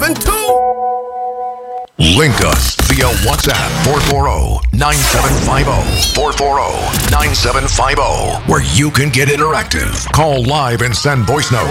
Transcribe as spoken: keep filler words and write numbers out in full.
one two. Link us via WhatsApp four four zero, nine seven five zero, four four zero, nine seven five zero, where you can get interactive. Call live and send voice notes.